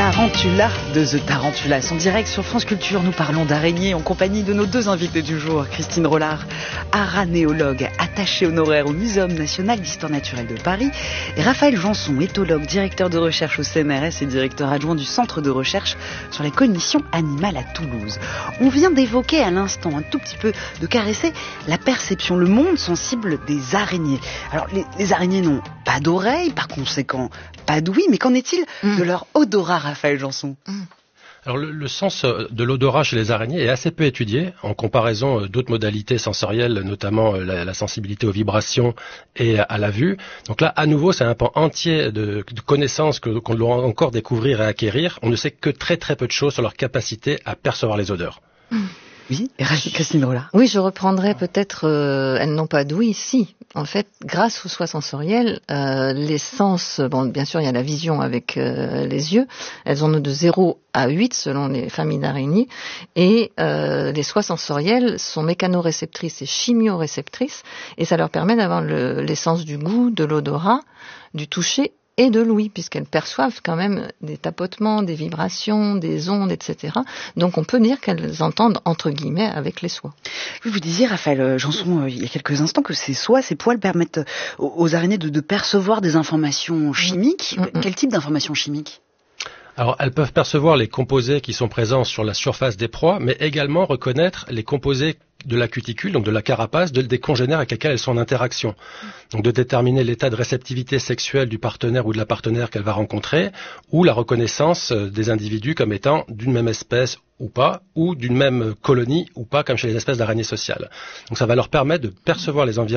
Tarantula de The Tarantulas. En direct sur France Culture, nous parlons d'araignées en compagnie de nos deux invités du jour. Christine Rollard, aranéologue attachée honoraire au Muséum national d'histoire naturelle de Paris, et Raphaël Janson, éthologue, directeur de recherche au CNRS et directeur adjoint du Centre de recherche sur les cognitions animales à Toulouse. On vient d'évoquer à l'instant, un tout petit peu, de caresser la perception, le monde sensible des araignées. Alors, les araignées n'ont pas d'oreilles, par conséquent, pas d'ouïe, mais qu'en est-il de leur odorat, Raphaël Janson? Alors le sens de l'odorat chez les araignées est assez peu étudié en comparaison d'autres modalités sensorielles, notamment la sensibilité aux vibrations et à la vue. Donc là, à nouveau, c'est un pan entier de connaissances qu'on doit encore découvrir et acquérir. On ne sait que très très peu de choses sur leur capacité à percevoir les odeurs. Oui, Christine Rollard. Oui, je reprendrai peut-être, elles n'ont pas d'ouïe, si. En fait, grâce aux soies sensorielles, les sens, bon, bien sûr, il y a la vision avec les yeux, elles en ont de 0 à 8 selon les familles d'araignées, et les soies sensorielles sont mécanoréceptrices et chimioréceptrices, et ça leur permet d'avoir les sens du goût, de l'odorat, du toucher, et de l'ouïe, puisqu'elles perçoivent quand même des tapotements, des vibrations, des ondes, etc. Donc on peut dire qu'elles entendent, entre guillemets, avec les soies. Vous disiez, Raphaël Janson, il y a quelques instants, que ces soies, ces poils permettent aux araignées de percevoir des informations chimiques. Quel type d'informations chimiques ? Alors, elles peuvent percevoir les composés qui sont présents sur la surface des proies, mais également reconnaître les composés de la cuticule, donc de la carapace, des congénères avec lesquels elles sont en interaction. Donc de déterminer l'état de réceptivité sexuelle du partenaire ou de la partenaire qu'elle va rencontrer, ou la reconnaissance des individus comme étant d'une même espèce ou pas, ou d'une même colonie ou pas, comme chez les espèces d'araignées sociales. Donc ça va leur permettre de percevoir les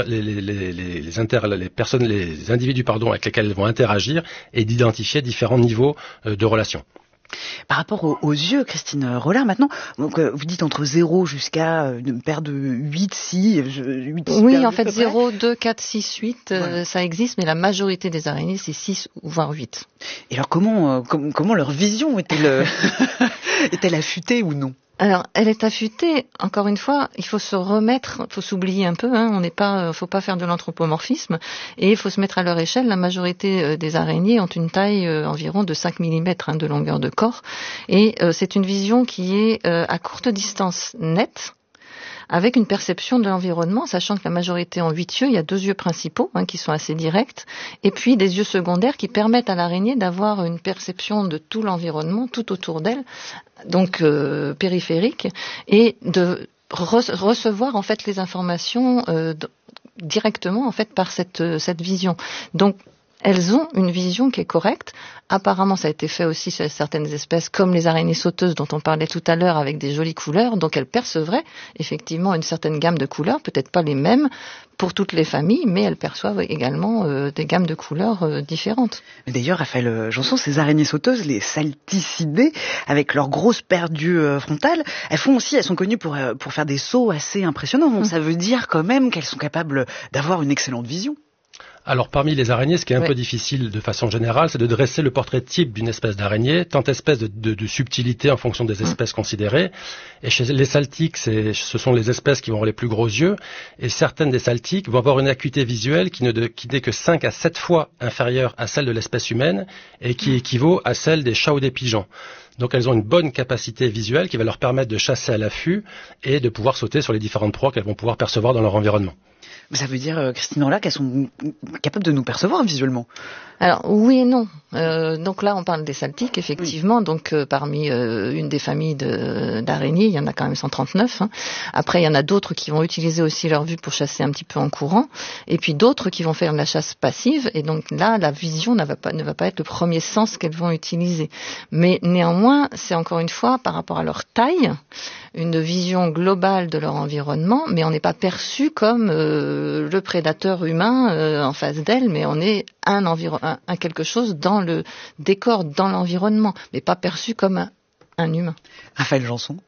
individus avec lesquels elles vont interagir et d'identifier différents niveaux de relations. Par rapport aux yeux, Christine Rollard, maintenant, donc, vous dites entre 0 jusqu'à une paire de 8, 6... 8 oui, en fait, 0, 2, 4, 6, 8, ça existe, mais la majorité des araignées, c'est 6 ou voire 8. Et alors, comment leur vision est-elle affûtée ou non ? Alors, elle est affûtée. Encore une fois, il faut se remettre, il faut s'oublier un peu. Faut pas faire de l'anthropomorphisme, et il faut se mettre à leur échelle. La majorité des araignées ont une taille environ de 5 mm de longueur de corps, et c'est une vision qui est à courte distance nette, avec une perception de l'environnement, sachant que la majorité ont 8 yeux. Il y a 2 yeux principaux qui sont assez directs, et puis des yeux secondaires qui permettent à l'araignée d'avoir une perception de tout l'environnement, tout autour d'elle, donc périphérique, et de recevoir en fait les informations directement en fait par cette vision. Donc elles ont une vision qui est correcte. Apparemment, ça a été fait aussi sur certaines espèces, comme les araignées sauteuses dont on parlait tout à l'heure, avec des jolies couleurs. Donc, elles percevraient effectivement une certaine gamme de couleurs, peut-être pas les mêmes pour toutes les familles, mais elles perçoivent également des gammes de couleurs différentes. D'ailleurs, Raphaël Janson, ces araignées sauteuses, les salticidés, avec leurs grosses paires d'yeux frontales, elles sont connues pour faire des sauts assez impressionnants. Donc, ça veut dire quand même qu'elles sont capables d'avoir une excellente vision. Alors parmi les araignées, ce qui est un peu difficile de façon générale, c'est de dresser le portrait type d'une espèce d'araignée, tant espèce de subtilité en fonction des espèces considérées. Et chez les saltiques, ce sont les espèces qui vont avoir les plus gros yeux, et certaines des saltiques vont avoir une acuité visuelle qui n'est que 5 à 7 fois inférieure à celle de l'espèce humaine, et qui équivaut à celle des chats ou des pigeons. Donc elles ont une bonne capacité visuelle qui va leur permettre de chasser à l'affût et de pouvoir sauter sur les différentes proies qu'elles vont pouvoir percevoir dans leur environnement. Ça veut dire, Christine Rollard, qu'elles sont capables de nous percevoir visuellement. Alors, oui et non. Donc là, on parle des saltiques, effectivement. Oui. Donc, parmi une des familles d'araignées, il y en a quand même 139. Après, il y en a d'autres qui vont utiliser aussi leur vue pour chasser un petit peu en courant. Et puis d'autres qui vont faire de la chasse passive. Et donc là, la vision ne va pas être le premier sens qu'elles vont utiliser. Mais néanmoins, c'est encore une fois, par rapport à leur taille, une vision globale de leur environnement, mais on n'est pas perçu comme le prédateur humain en face d'elle, mais on est un quelque chose dans le décor, dans l'environnement, mais pas perçu comme un humain. Raphaël Janson.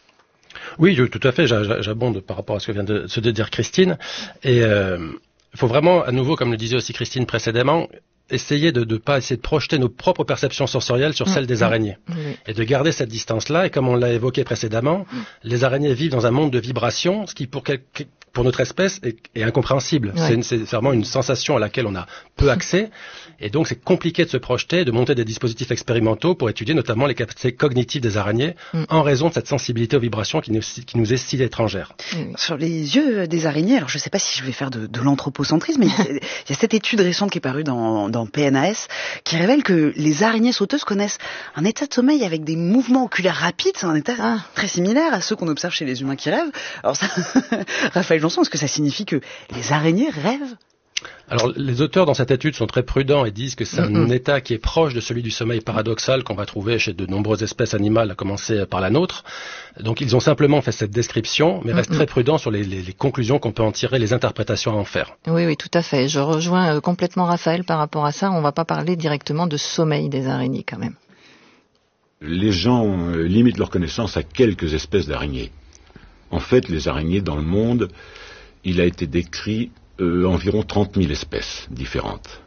Oui, tout à fait, j'abonde par rapport à ce que vient de dire Christine. Et il faut vraiment, à nouveau, comme le disait aussi Christine précédemment, essayer de ne pas essayer de projeter nos propres perceptions sensorielles sur celles des araignées. Et de garder cette distance-là. Et comme on l'a évoqué précédemment, les araignées vivent dans un monde de vibrations, ce qui pour notre espèce est incompréhensible. C'est vraiment une sensation à laquelle on a peu accès. Et donc, c'est compliqué de se projeter, de monter des dispositifs expérimentaux pour étudier notamment les capacités cognitives des araignées en raison de cette sensibilité aux vibrations qui nous est si étrangère. Sur les yeux des araignées, alors je ne sais pas si je vais faire de l'anthropocentrisme, mais il y a cette étude récente qui est parue dans PNAS qui révèle que les araignées sauteuses connaissent un état de sommeil avec des mouvements oculaires rapides. C'est un état très similaire à ceux qu'on observe chez les humains qui rêvent. Alors ça, Raphaël Janson, est-ce que ça signifie que les araignées rêvent ? Alors, les auteurs dans cette étude sont très prudents et disent que c'est un état qui est proche de celui du sommeil paradoxal qu'on va trouver chez de nombreuses espèces animales, à commencer par la nôtre. Donc, ils ont simplement fait cette description, mais restent très prudents sur les conclusions qu'on peut en tirer, les interprétations à en faire. Oui, tout à fait. Je rejoins complètement Raphaël par rapport à ça. On ne va pas parler directement de sommeil des araignées, quand même. Les gens limitent leur connaissance à quelques espèces d'araignées. En fait, les araignées dans le monde, il a été décrit environ 30 000 espèces différentes.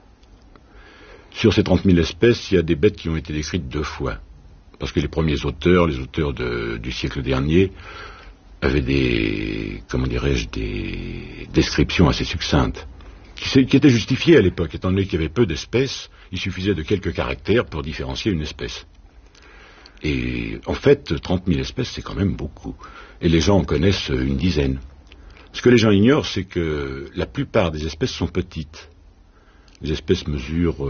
Sur ces 30 000 espèces, il y a des bêtes qui ont été décrites 2 fois. Parce que les premiers auteurs, du siècle dernier, avaient des descriptions assez succinctes, qui étaient justifiées à l'époque, étant donné qu'il y avait peu d'espèces, il suffisait de quelques caractères pour différencier une espèce. Et en fait, 30 000 espèces, c'est quand même beaucoup. Et les gens en connaissent une dizaine. Ce que les gens ignorent, c'est que la plupart des espèces sont petites. Les espèces mesurent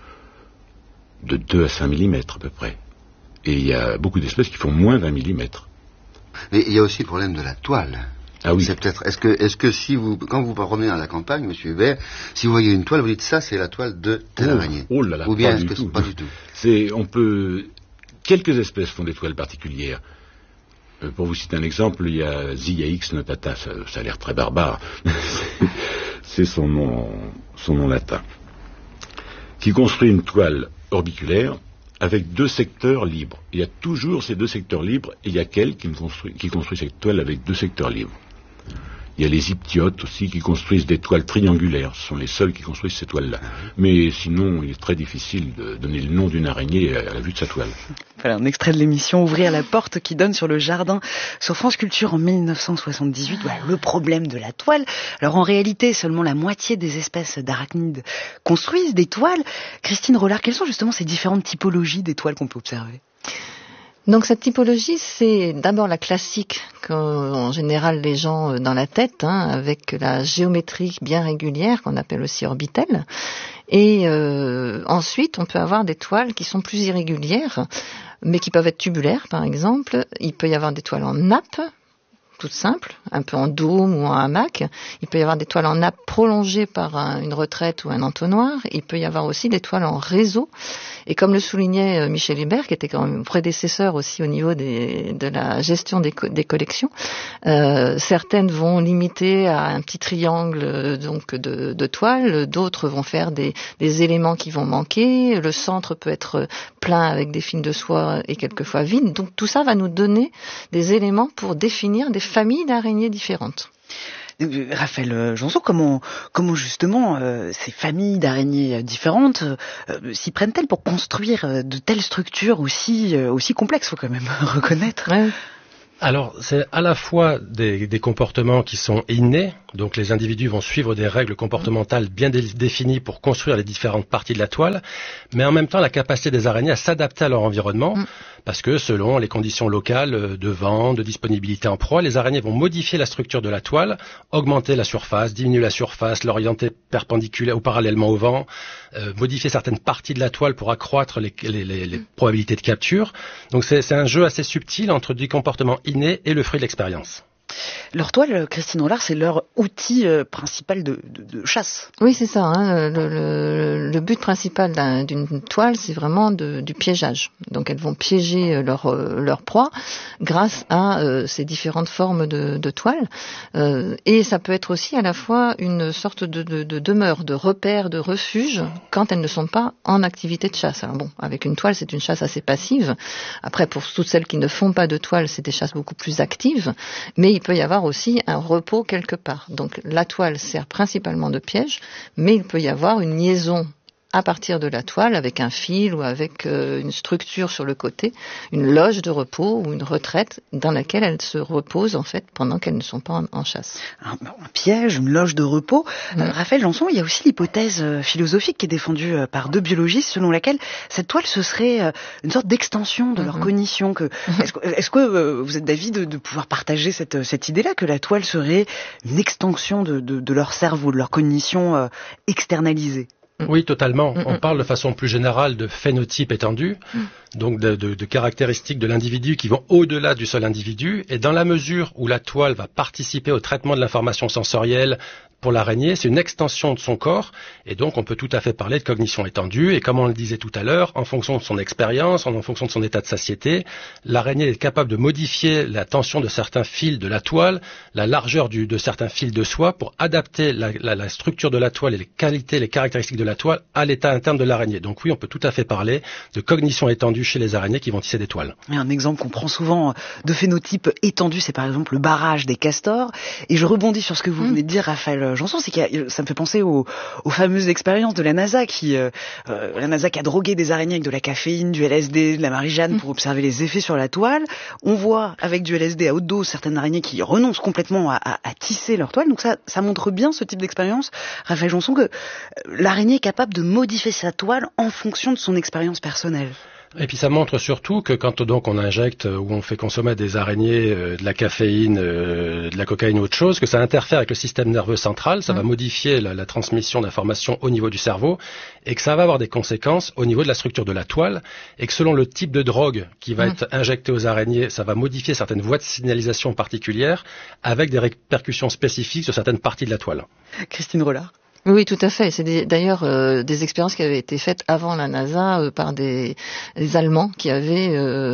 de 2 à 5 mm à peu près. Et il y a beaucoup d'espèces qui font moins d'un millimètre. Mais il y a aussi le problème de la toile. Ah oui. C'est peut-être. Est-ce que si vous, quand vous promenez à la campagne, Monsieur Hubert, si vous voyez une toile, vous dites ça, c'est la toile de telle araignée. Oh là là, ou bien pas est-ce du que tout. c'est pas du tout. Quelques espèces font des toiles particulières. Pour vous citer un exemple, il y a Zyaix notata, ça a l'air très barbare, c'est son nom latin, qui construit une toile orbiculaire avec 2 secteurs libres. Il y a toujours ces 2 secteurs libres, et il y a qu'elle qui construit cette toile avec 2 secteurs libres. Il y a les hyptiotes aussi qui construisent des toiles triangulaires. Ce sont les seuls qui construisent ces toiles-là. Mais sinon, il est très difficile de donner le nom d'une araignée à la vue de sa toile. Voilà, un extrait de l'émission Ouvrir la porte qui donne sur le jardin sur France Culture en 1978. Voilà, le problème de la toile. Alors en réalité, seulement la moitié des espèces d'arachnides construisent des toiles. Christine Rollard, quelles sont justement ces différentes typologies des toiles qu'on peut observer ? Donc cette typologie, c'est d'abord la classique qu'en général les gens dans la tête, avec la géométrie bien régulière qu'on appelle aussi orbitelle. Et ensuite, on peut avoir des toiles qui sont plus irrégulières, mais qui peuvent être tubulaires par exemple. Il peut y avoir des toiles en nappe, toutes simples, un peu en dôme ou en hamac. Il peut y avoir des toiles en nappe prolongées par une retraite ou un entonnoir. Il peut y avoir aussi des toiles en réseau. Et comme le soulignait Michel Hubert, qui était quand même prédécesseur aussi au niveau de la gestion des collections, certaines vont limiter à un petit triangle donc de toiles, d'autres vont faire des éléments qui vont manquer. Le centre peut être plein avec des fils de soie et quelquefois vide. Donc tout ça va nous donner des éléments pour définir des familles d'araignées différentes. Raphaël Janson, comment justement ces familles d'araignées différentes s'y prennent-elles pour construire de telles structures aussi complexes, faut quand même reconnaître. Ouais. Alors, c'est à la fois des comportements qui sont innés, donc les individus vont suivre des règles comportementales bien définies pour construire les différentes parties de la toile, mais en même temps la capacité des araignées à s'adapter à leur environnement, parce que selon les conditions locales de vent, de disponibilité en proie, les araignées vont modifier la structure de la toile, augmenter la surface, diminuer la surface, l'orienter perpendiculaire ou parallèlement au vent, modifier certaines parties de la toile pour accroître les probabilités de capture. Donc c'est un jeu assez subtil entre du comportement inné et le fruit de l'expérience. Leur toile, Christine Rollard, c'est leur outil principal de chasse. Oui, c'est ça. Le but principal d'une toile, c'est vraiment du piégeage. Donc elles vont piéger leur proie grâce à ces différentes formes de toile. Et ça peut être aussi à la fois une sorte de demeure, de repère, de refuge quand elles ne sont pas en activité de chasse. Alors bon, avec une toile, c'est une chasse assez passive. Après, pour toutes celles qui ne font pas de toile, c'est des chasses beaucoup plus actives. Mais il peut y avoir aussi un repos quelque part. Donc la toile sert principalement de piège, mais il peut y avoir une liaison à partir de la toile avec un fil ou avec une structure sur le côté, une loge de repos ou une retraite dans laquelle elles se reposent en fait pendant qu'elles ne sont pas en chasse. Un piège, une loge de repos. Raphaël Janson, il y a aussi l'hypothèse philosophique qui est défendue par 2 biologistes selon laquelle cette toile ce serait une sorte d'extension de leur cognition. Est-ce que vous êtes d'avis de pouvoir partager cette idée-là, que la toile serait une extension de leur cerveau, de leur cognition externalisée? Oui, totalement. On parle de façon plus générale de phénotype étendu, donc de caractéristiques de l'individu qui vont au-delà du seul individu. Et dans la mesure où la toile va participer au traitement de l'information sensorielle, pour l'araignée, c'est une extension de son corps, et donc on peut tout à fait parler de cognition étendue, et comme on le disait tout à l'heure, en fonction de son expérience, en fonction de son état de satiété, l'araignée est capable de modifier la tension de certains fils de la toile, la largeur de certains fils de soie, pour adapter la structure de la toile et les qualités, les caractéristiques de la toile à l'état interne de l'araignée. Donc oui, on peut tout à fait parler de cognition étendue chez les araignées qui vont tisser des toiles. Un exemple qu'on prend souvent de phénotype étendu, c'est par exemple le barrage des castors, et je rebondis sur ce que vous venez de dire, Raphaël Janson, c'est ça me fait penser aux fameuses expériences de la NASA qui a drogué des araignées avec de la caféine, du LSD, de la Marie-Jeanne pour observer les effets sur la toile. On voit avec du LSD à haute dose certaines araignées qui renoncent complètement à tisser leur toile. Donc ça montre bien ce type d'expérience, Raphaël Janson, que l'araignée est capable de modifier sa toile en fonction de son expérience personnelle. Et puis ça montre surtout que quand donc on injecte ou on fait consommer à des araignées de la caféine, de la cocaïne ou autre chose, que ça interfère avec le système nerveux central, ça va modifier la transmission d'informations au niveau du cerveau, et que ça va avoir des conséquences au niveau de la structure de la toile, et que selon le type de drogue qui va être injecté aux araignées, ça va modifier certaines voies de signalisation particulières, avec des répercussions spécifiques sur certaines parties de la toile. Christine Rollard. Oui, tout à fait. C'est d'ailleurs des expériences qui avaient été faites avant la NASA par des Allemands qui avaient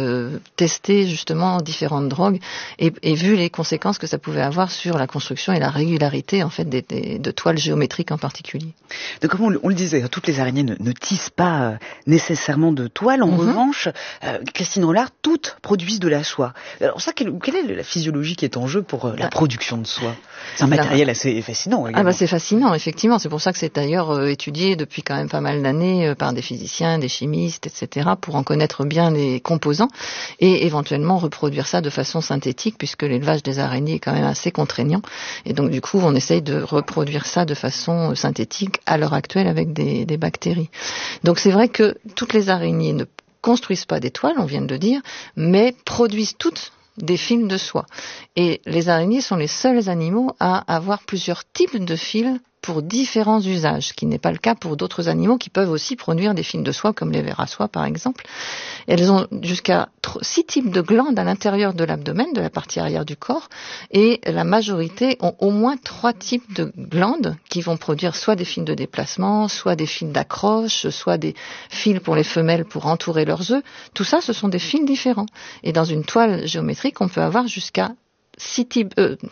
testé justement différentes drogues et vu les conséquences que ça pouvait avoir sur la construction et la régularité en fait de toiles géométriques en particulier. Donc comme on le disait, toutes les araignées ne tissent pas nécessairement de toile. En revanche, Christine Rollard, toutes produisent de la soie. Alors ça, quelle est la physiologie qui est en jeu pour la production de soie? C'est un matériel assez fascinant également. C'est fascinant, effectivement. C'est pour ça que c'est d'ailleurs étudié depuis quand même pas mal d'années par des physiciens, des chimistes, etc., pour en connaître bien les composants et éventuellement reproduire ça de façon synthétique, puisque l'élevage des araignées est quand même assez contraignant. Et donc du coup, on essaye de reproduire ça de façon synthétique à l'heure actuelle avec des bactéries. Donc c'est vrai que toutes les araignées ne construisent pas des toiles, on vient de le dire, mais produisent toutes des fils de soie. Et les araignées sont les seuls animaux à avoir plusieurs types de fils pour différents usages, ce qui n'est pas le cas pour d'autres animaux qui peuvent aussi produire des fils de soie, comme les vers à soie par exemple. Elles ont jusqu'à 6 types de glandes à l'intérieur de l'abdomen, de la partie arrière du corps, et la majorité ont au moins 3 types de glandes qui vont produire soit des fils de déplacement, soit des fils d'accroche, soit des fils pour les femelles pour entourer leurs œufs. Tout ça, ce sont des fils différents. Et dans une toile géométrique, on peut avoir jusqu'à 4 types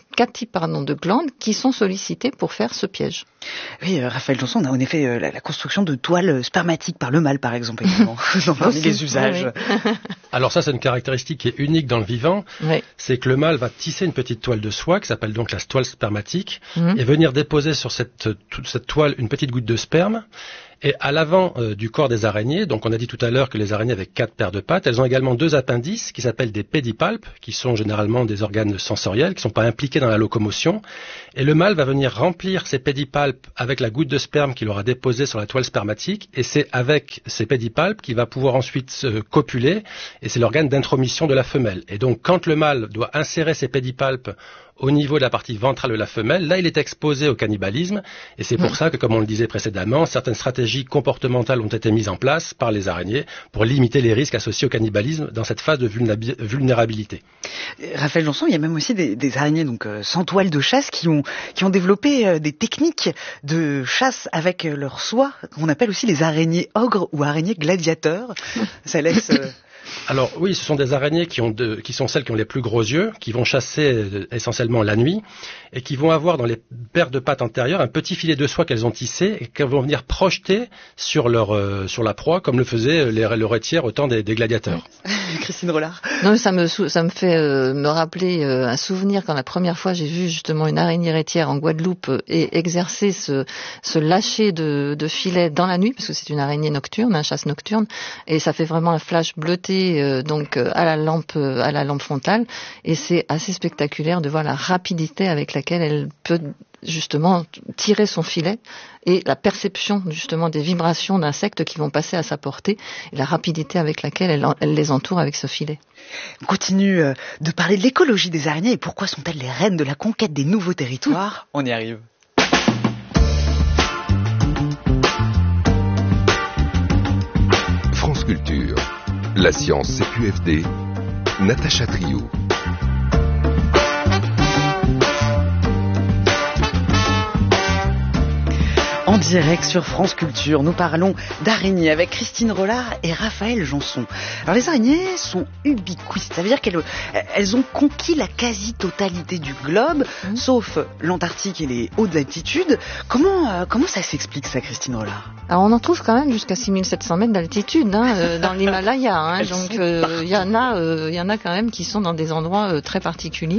de glandes qui sont sollicitées pour faire ce piège. Oui, Raphaël Janson, on a en effet la construction de toiles spermatiques par le mâle, par exemple, également, parmi les usages. Oui. Alors ça, c'est une caractéristique qui est unique dans le vivant, c'est que le mâle va tisser une petite toile de soie, qui s'appelle donc la toile spermatique, et venir déposer sur cette toile une petite goutte de sperme. Et à l'avant du corps des araignées, donc on a dit tout à l'heure que les araignées avaient 4 paires de pattes, elles ont également 2 appendices qui s'appellent des pédipalpes, qui sont généralement des organes sensoriels, qui ne sont pas impliqués dans la locomotion. Et le mâle va venir remplir ces pédipalpes avec la goutte de sperme qu'il aura déposée sur la toile spermatique, et c'est avec ces pédipalpes qu'il va pouvoir ensuite copuler, et c'est l'organe d'intromission de la femelle. Et donc quand le mâle doit insérer ces pédipalpes au niveau de la partie ventrale de la femelle, là il est exposé au cannibalisme, et c'est pour ça que, comme on le disait précédemment, certaines stratégies comportementales ont été mises en place par les araignées pour limiter les risques associés au cannibalisme dans cette phase de vulnérabilité. Raphaël Janson, il y a même aussi des araignées donc sans toile de chasse qui ont développé des techniques de chasse avec leur soie, qu'on appelle aussi les araignées ogres ou araignées gladiateurs. Ça laisse... Alors oui, ce sont des araignées qui sont celles qui ont les plus gros yeux, qui vont chasser essentiellement la nuit, et qui vont avoir dans les paires de pattes antérieures un petit filet de soie qu'elles ont tissé et qu'elles vont venir projeter sur la proie, comme le faisaient le retière au temps des gladiateurs. Christine Rollard. Non, ça me fait me rappeler un souvenir quand la première fois j'ai vu justement une araignée rétière en Guadeloupe et exercer ce lâcher de filet dans la nuit, parce que c'est une araignée nocturne, chasse nocturne, et ça fait vraiment un flash bleuté donc à la lampe frontale, et c'est assez spectaculaire de voir la rapidité avec laquelle elle peut justement tirer son filet et la perception justement des vibrations d'insectes qui vont passer à sa portée et la rapidité avec laquelle elle les entoure avec ce filet. On continue de parler de l'écologie des araignées et pourquoi sont-elles les reines de la conquête des nouveaux territoires. On y arrive. France Culture, la science CQFD, Natacha Triou. En direct sur France Culture, nous parlons d'araignées avec Christine Rollard et Raphaël Janson. Alors les araignées sont ubiquistes, ça veut dire qu'elles ont conquis la quasi-totalité du globe, sauf l'Antarctique et les hautes altitudes. Comment ça s'explique ça, Christine Rollard? Alors on en trouve quand même jusqu'à 6700 mètres d'altitude dans l'Himalaya, donc il y en a quand même qui sont dans des endroits très particuliers,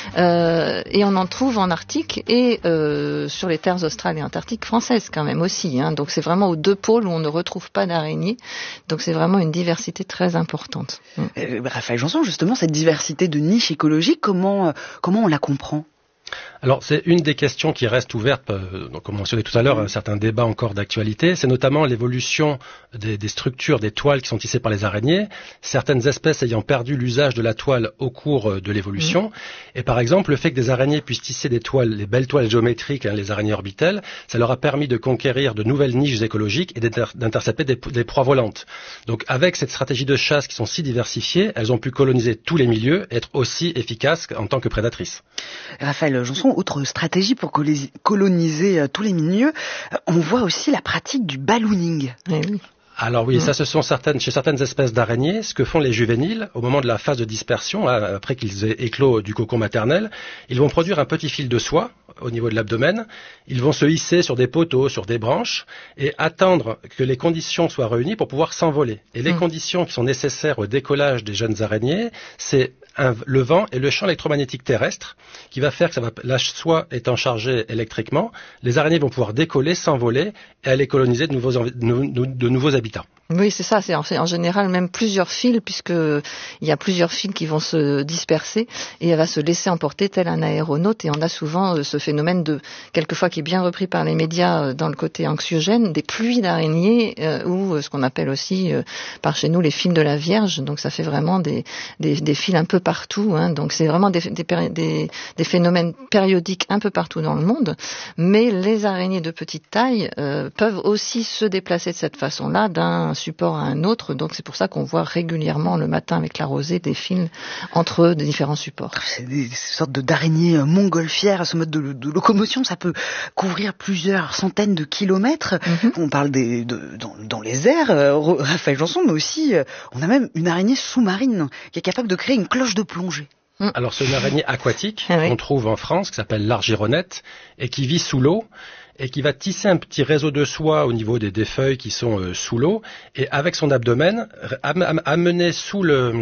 et on en trouve en Arctique et sur les terres australes et antarctiques françaises quand même aussi, donc c'est vraiment aux deux pôles où on ne retrouve pas d'araignées, donc c'est vraiment une diversité très importante. Raphaël Janson, justement, cette diversité de niches écologiques, comment on la comprend? Alors, c'est une des questions qui reste ouverte, donc on mentionnait tout à l'heure un certain débat encore d'actualité, c'est notamment l'évolution des structures, des toiles qui sont tissées par les araignées, certaines espèces ayant perdu l'usage de la toile au cours de l'évolution, et par exemple, le fait que des araignées puissent tisser des toiles, les belles toiles géométriques, les araignées orbitelles, ça leur a permis de conquérir de nouvelles niches écologiques et d'intercepter des proies volantes. Donc, avec cette stratégie de chasse qui sont si diversifiées, elles ont pu coloniser tous les milieux et être aussi efficaces en tant que prédatrices. Raphaël Janson, autre stratégie pour coloniser tous les milieux, on voit aussi la pratique du ballooning. Eh oui. Alors oui, ça ce sont chez certaines espèces d'araignées, ce que font les juvéniles au moment de la phase de dispersion, après qu'ils aient éclos du cocon maternel, ils vont produire un petit fil de soie au niveau de l'abdomen, ils vont se hisser sur des poteaux, sur des branches et attendre que les conditions soient réunies pour pouvoir s'envoler. Et les conditions qui sont nécessaires au décollage des jeunes araignées, c'est le vent et le champ électromagnétique terrestre qui va faire que la soie étant chargée électriquement, les araignées vont pouvoir décoller, s'envoler et aller coloniser de nouveaux habitats. Oui, c'est ça, c'est en général même plusieurs fils, puisqu'il y a plusieurs fils qui vont se disperser et elle va se laisser emporter tel un aéronaute, et on a souvent ce phénomène quelquefois qui est bien repris par les médias dans le côté anxiogène, des pluies d'araignées ou ce qu'on appelle aussi par chez nous les fils de la Vierge, donc ça fait vraiment des fils un peu partout, donc c'est vraiment des phénomènes périodiques un peu partout dans le monde, mais les araignées de petite taille peuvent aussi se déplacer de cette façon-là d'un support à un autre, donc c'est pour ça qu'on voit régulièrement le matin avec la rosée des fils entre des différents supports. C'est des sortes d'araignées montgolfières. Ce mode de locomotion, ça peut couvrir plusieurs centaines de kilomètres. On parle dans les airs, Raphaël Janson, mais aussi on a même une araignée sous-marine qui est capable de créer une cloche de plongée. Alors c'est une araignée aquatique qu'on trouve en France, qui s'appelle l'argironnette, et qui vit sous l'eau, et qui va tisser un petit réseau de soie au niveau des feuilles qui sont sous l'eau, et avec son abdomen, amener sous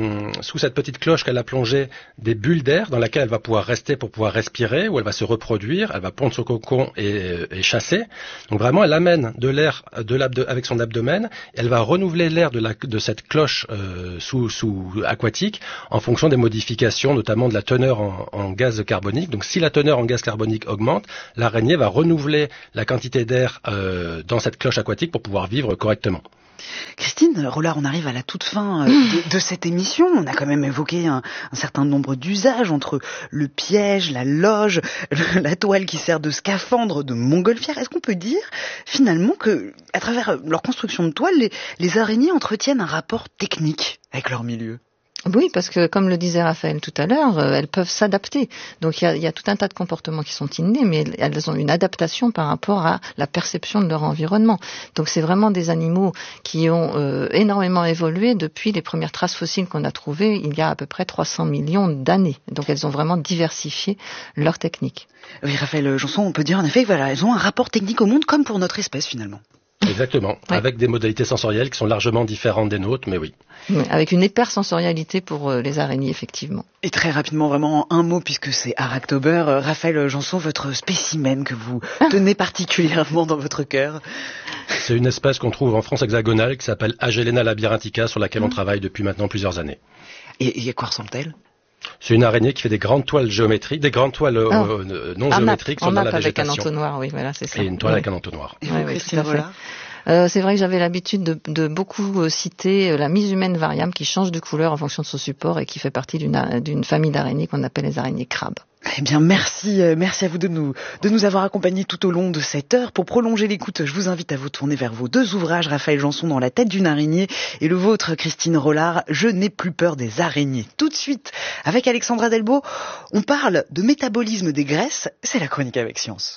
cette petite cloche qu'elle a plongée des bulles d'air dans laquelle elle va pouvoir rester pour pouvoir respirer, où elle va se reproduire, elle va pondre son cocon et chasser. Donc vraiment, elle amène de l'air avec son abdomen, et elle va renouveler l'air de cette cloche sous aquatique en fonction des modifications, notamment de la teneur en gaz carbonique. Donc si la teneur en gaz carbonique augmente, l'araignée va renouveler la quantité d'air dans cette cloche aquatique pour pouvoir vivre correctement. Christine Rollard, on arrive à la toute fin de cette émission. On a quand même évoqué un certain nombre d'usages entre le piège, la loge, la toile qui sert de scaphandre, de montgolfière. Est-ce qu'on peut dire finalement que, à travers leur construction de toile, les araignées entretiennent un rapport technique avec leur milieu ? Oui, parce que comme le disait Raphaël tout à l'heure, elles peuvent s'adapter. Donc il y a tout un tas de comportements qui sont innés, mais elles ont une adaptation par rapport à la perception de leur environnement. Donc c'est vraiment des animaux qui ont énormément évolué depuis les premières traces fossiles qu'on a trouvées il y a à peu près 300 millions d'années. Donc elles ont vraiment diversifié leur technique. Oui, Raphaël Janson, on peut dire en effet elles ont un rapport technique au monde comme pour notre espèce finalement. Exactement, avec des modalités sensorielles qui sont largement différentes des nôtres, mais oui. Avec une hypersensorialité pour les araignées, effectivement. Et très rapidement, vraiment en un mot, puisque c'est Aractober, Raphaël Janson, votre spécimen que vous tenez particulièrement dans votre cœur. C'est une espèce qu'on trouve en France hexagonale qui s'appelle Agelena labyrinthica, sur laquelle on travaille depuis maintenant plusieurs années. Et à quoi ressemble-t-elle ? C'est une araignée qui fait des grandes toiles géométriques, des grandes toiles non géométriques sur la végétation. Avec un entonnoir, oui, voilà, c'est ça. Et une toile avec un entonnoir. Et vous, Christine Rollard ? C'est vrai que j'avais l'habitude de beaucoup citer la mise humaine variable qui change de couleur en fonction de son support et qui fait partie d'une famille d'araignées qu'on appelle les araignées crabes. Eh bien, merci à vous de nous avoir accompagnés tout au long de cette heure. Pour prolonger l'écoute, je vous invite à vous tourner vers vos deux ouvrages, Raphaël Janson, Dans la tête d'une araignée, et le vôtre, Christine Rollard, Je n'ai plus peur des araignées. Tout de suite, avec Alexandra Delbo, on parle de métabolisme des graisses. C'est la chronique avec Science.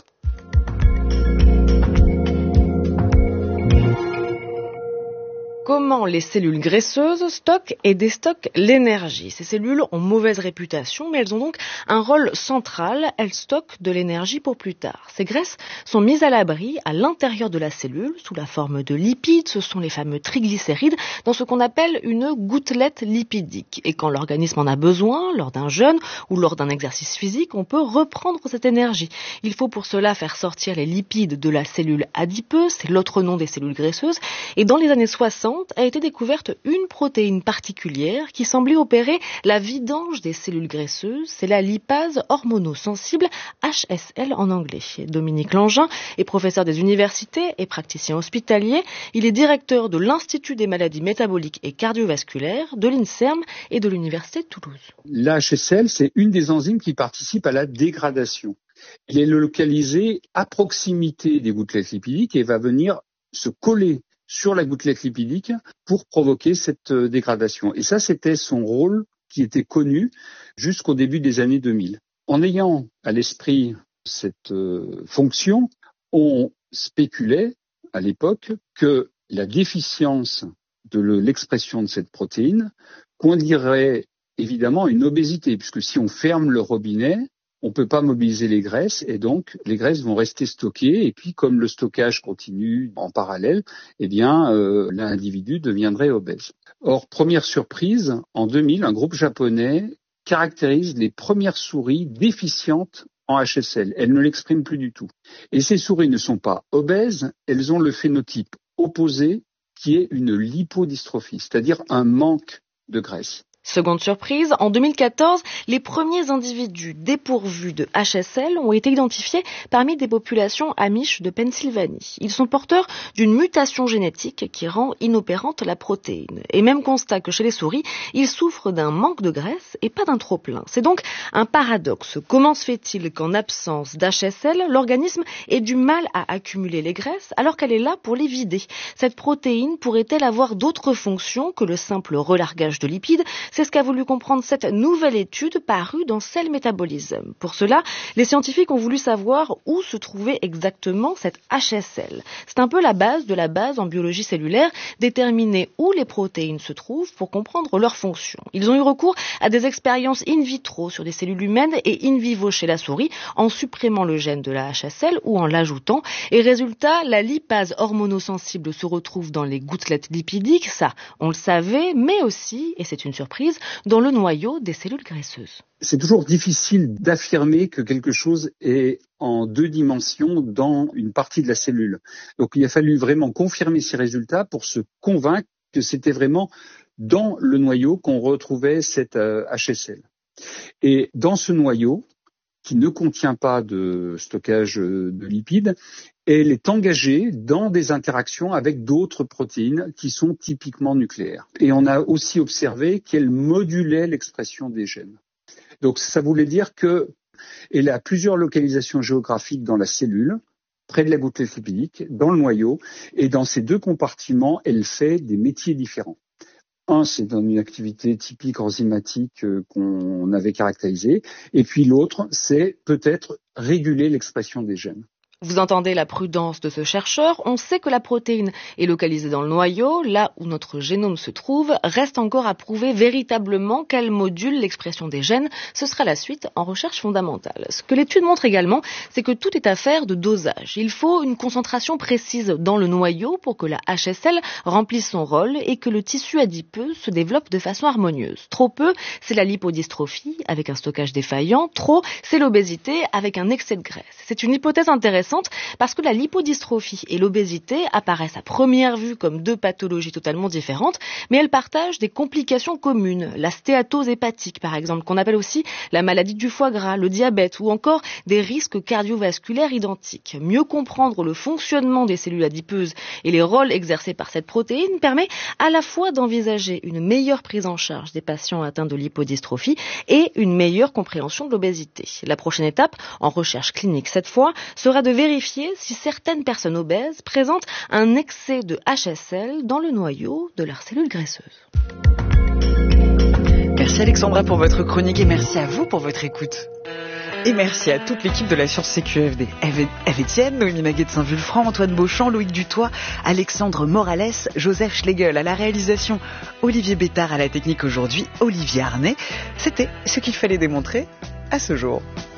Comment les cellules graisseuses stockent et déstockent l'énergie. Ces cellules ont mauvaise réputation, mais elles ont donc un rôle central. Elles stockent de l'énergie pour plus tard. Ces graisses sont mises à l'abri à l'intérieur de la cellule, sous la forme de lipides. Ce sont les fameux triglycérides, dans ce qu'on appelle une gouttelette lipidique. Et quand l'organisme en a besoin, lors d'un jeûne ou lors d'un exercice physique, on peut reprendre cette énergie. Il faut pour cela faire sortir les lipides de la cellule adipeuse, c'est l'autre nom des cellules graisseuses. Et dans les années 60, a été découverte une protéine particulière qui semblait opérer la vidange des cellules graisseuses. C'est la lipase hormonosensible, HSL en anglais. Dominique Langin est professeur des universités et praticien hospitalier. Il est directeur de l'Institut des maladies métaboliques et cardiovasculaires de l'INSERM et de l'Université de Toulouse. La HSL, c'est une des enzymes qui participe à la dégradation. Il est localisé à proximité des gouttelettes lipidiques et va venir se coller sur la gouttelette lipidique pour provoquer cette dégradation. Et ça, c'était son rôle qui était connu jusqu'au début des années 2000. En ayant à l'esprit cette fonction, on spéculait à l'époque que la déficience de l'expression de cette protéine conduirait évidemment à une obésité, puisque si on ferme le robinet, on ne peut pas mobiliser les graisses et donc les graisses vont rester stockées et puis comme le stockage continue en parallèle, eh bien l'individu deviendrait obèse. Or, première surprise, en 2000, un groupe japonais caractérise les premières souris déficientes en HSL. Elles ne l'expriment plus du tout. Et ces souris ne sont pas obèses, elles ont le phénotype opposé qui est une lipodystrophie, c'est-à-dire un manque de graisse. Seconde surprise, en 2014, les premiers individus dépourvus de HSL ont été identifiés parmi des populations amish de Pennsylvanie. Ils sont porteurs d'une mutation génétique qui rend inopérante la protéine. Et même constat que chez les souris, ils souffrent d'un manque de graisse et pas d'un trop-plein. C'est donc un paradoxe. Comment se fait-il qu'en absence d'HSL, l'organisme ait du mal à accumuler les graisses alors qu'elle est là pour les vider? Cette protéine pourrait-elle avoir d'autres fonctions que le simple relargage de lipides? C'est ce qu'a voulu comprendre cette nouvelle étude parue dans Cell Metabolism. Pour cela, les scientifiques ont voulu savoir où se trouvait exactement cette HSL. C'est un peu la base de la base en biologie cellulaire, déterminer où les protéines se trouvent pour comprendre leur fonction. Ils ont eu recours à des expériences in vitro sur des cellules humaines et in vivo chez la souris, en supprimant le gène de la HSL ou en l'ajoutant. Et résultat, la lipase hormonosensible se retrouve dans les gouttelettes lipidiques, ça on le savait, mais aussi, et c'est une surprise, dans le noyau des cellules graisseuses. C'est toujours difficile d'affirmer que quelque chose est en deux dimensions dans une partie de la cellule. Donc il a fallu vraiment confirmer ces résultats pour se convaincre que c'était vraiment dans le noyau qu'on retrouvait cette HSL. Et dans ce noyau, qui ne contient pas de stockage de lipides, elle est engagée dans des interactions avec d'autres protéines qui sont typiquement nucléaires. Et on a aussi observé qu'elle modulait l'expression des gènes. Donc ça voulait dire qu'elle a plusieurs localisations géographiques dans la cellule, près de la gouttelette lipidique, dans le noyau, et dans ces deux compartiments, elle fait des métiers différents. Un, c'est dans une activité typique enzymatique qu'on avait caractérisée, et puis l'autre, c'est peut-être réguler l'expression des gènes. Vous entendez la prudence de ce chercheur, on sait que la protéine est localisée dans le noyau, là où notre génome se trouve, reste encore à prouver véritablement qu'elle module l'expression des gènes, ce sera la suite en recherche fondamentale. Ce que l'étude montre également, c'est que tout est affaire de dosage. Il faut une concentration précise dans le noyau pour que la HSL remplisse son rôle et que le tissu adipeux se développe de façon harmonieuse. Trop peu, c'est la lipodystrophie avec un stockage défaillant, trop, c'est l'obésité avec un excès de graisse. C'est une hypothèse intéressante parce que la lipodystrophie et l'obésité apparaissent à première vue comme deux pathologies totalement différentes, mais elles partagent des complications communes. La stéatose hépatique, par exemple, qu'on appelle aussi la maladie du foie gras, le diabète ou encore des risques cardiovasculaires identiques. Mieux comprendre le fonctionnement des cellules adipeuses et les rôles exercés par cette protéine permet à la fois d'envisager une meilleure prise en charge des patients atteints de lipodystrophie et une meilleure compréhension de l'obésité. La prochaine étape, en recherche clinique cette fois, sera de vérifier si certaines personnes obèses présentent un excès de HSL dans le noyau de leurs cellules graisseuses. Merci Alexandra pour votre chronique et merci à vous pour votre écoute. Et merci à toute l'équipe de la Science CQFD. Eve Etienne, Noémie Maguet de Saint-Vulfranc, Antoine Beauchamp, Loïc Dutoit, Alexandre Morales, Joseph Schlegel à la réalisation, Olivier Bétard à la technique aujourd'hui, Olivier Arnay. C'était ce qu'il fallait démontrer à ce jour.